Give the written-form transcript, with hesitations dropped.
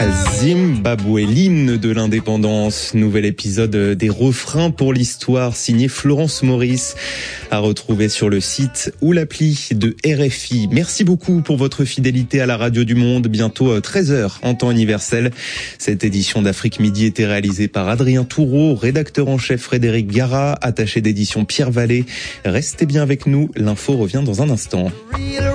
Zimbabwe, l'hymne de l'indépendance. Nouvel épisode des refrains pour l'histoire, signé Florence Maurice, à retrouver sur le site ou l'appli de RFI. Merci beaucoup pour votre fidélité à la radio du monde. Bientôt 13h en temps universel. Cette édition d'Afrique Midi était réalisée par Adrien Toureau, rédacteur en chef Frédéric Gara, attaché d'édition Pierre Vallée. Restez bien avec nous, l'info revient dans un instant.